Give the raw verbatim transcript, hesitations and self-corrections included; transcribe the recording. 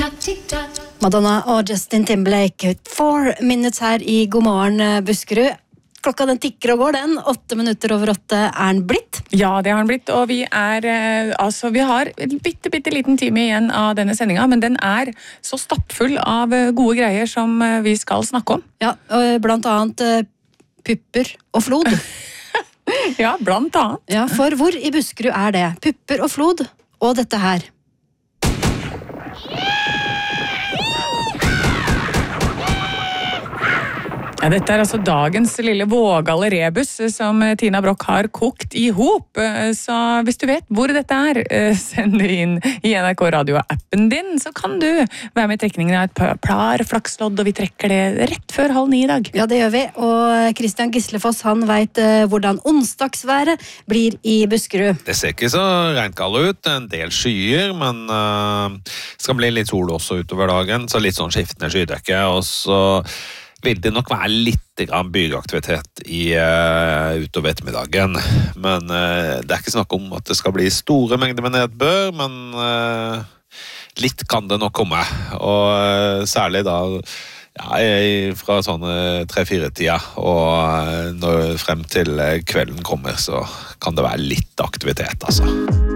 Madonna og Justin Timberlake, four minutes her i God morgen Buskerud. Klokka den tikker og går den, åtte minutter over åtte er den blitt. Ja, det har den blitt, og vi er, altså vi har en bitte, bitte liten time igjen av denne sendinga, men den er så stappfull av gode greier som vi skal snakke om. Ja, blant annet pupper og flod. Ja, blant annet. Ja, for hvor i Buskerud er det? Pupper og flod, og dette her. Ja, dette er altså dagens lille vågale rebus som Tina Brock har kokt i hop. Så hvis du vet hvor dette er, send det inn i N R K Radio-appen din, så kan du være med i trekningen av et par flakslodd, og vi trekker det rett før halv ni i dag. Ja, det gjør vi, og Christian Gislefoss, han vet hvordan onsdagsværet blir i Buskerud. Det ser ikke så regnkall ut, en del skyer, men uh, skal bli litt sol også utover dagen, så litt sånn skiftende skydekke, og så vil det nok være litt grann byaktivitet i, uh, utover ettermiddagen. Men uh, det er ikke snakk om at det skal bli store mengder med nedbør, men uh, litt kan det nok komme. Og uh, særlig da ja, fra sånne tre-fire-tida, og uh, når frem til kvelden kommer, så kan det være litt aktivitet, altså.